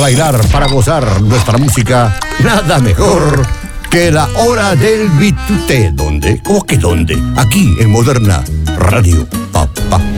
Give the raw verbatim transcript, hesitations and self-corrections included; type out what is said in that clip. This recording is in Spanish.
bailar, para gozar nuestra música, nada mejor que la hora del bitute. ¿Dónde? ¿Cómo que dónde? Aquí en Moderna Radio. Pa, pa.